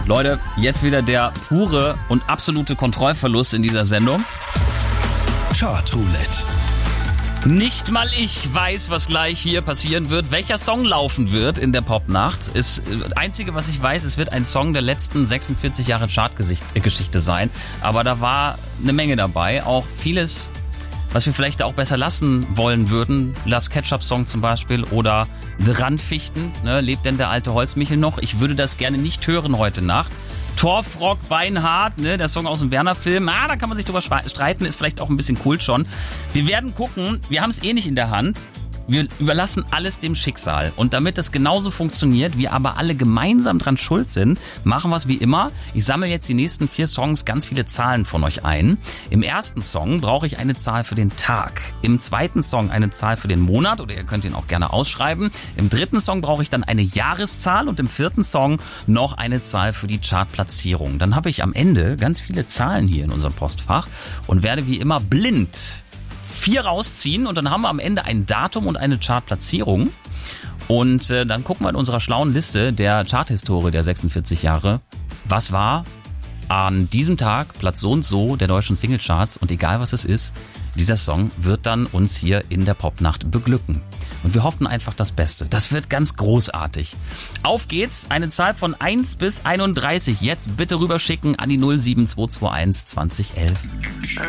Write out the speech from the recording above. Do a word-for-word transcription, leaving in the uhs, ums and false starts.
Leute, jetzt wieder der pure und absolute Kontrollverlust in dieser Sendung. Chartroulette. Nicht mal ich weiß, was gleich hier passieren wird, welcher Song laufen wird in der Popnacht. Das Einzige, was ich weiß, es wird ein Song der letzten sechsundvierzig Jahre Chartgeschichte sein. Aber da war eine Menge dabei, auch vieles, was wir vielleicht auch besser lassen wollen würden. Last Ketchup-Song zum Beispiel oder The Randfichten. Ne, lebt denn der alte Holzmichel noch? Ich würde das gerne nicht hören heute Nacht. Torfrock, Beinhart, ne, der Song aus dem Werner-Film. Ah, da kann man sich drüber streiten, ist vielleicht auch ein bisschen Kult schon. Wir werden gucken, wir haben es eh nicht in der Hand. Wir überlassen alles dem Schicksal. Und damit das genauso funktioniert, wir aber alle gemeinsam dran schuld sind, machen wir es wie immer. Ich sammle jetzt die nächsten vier Songs ganz viele Zahlen von euch ein. Im ersten Song brauche ich eine Zahl für den Tag. Im zweiten Song eine Zahl für den Monat oder ihr könnt ihn auch gerne ausschreiben. Im dritten Song brauche ich dann eine Jahreszahl und im vierten Song noch eine Zahl für die Chartplatzierung. Dann habe ich am Ende ganz viele Zahlen hier in unserem Postfach und werde wie immer blind vier rausziehen und dann haben wir am Ende ein Datum und eine Chartplatzierung. Und äh, dann gucken wir in unserer schlauen Liste der Charthistorie der sechsundvierzig Jahre, was war an diesem Tag Platz so und so der deutschen Singlecharts und egal was es ist, dieser Song wird dann uns hier in der Popnacht beglücken. Und wir hoffen einfach das Beste. Das wird ganz großartig. Auf geht's, eine Zahl von eins bis einunddreißig. Jetzt bitte rüberschicken an die null sieben zwei zwei eins zwanzig elf.